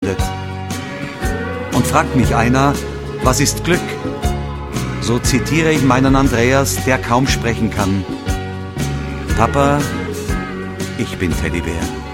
findet. Und fragt mich einer, was ist Glück? So zitiere ich meinen Andreas, der kaum sprechen kann. Papa, ich bin Teddybär.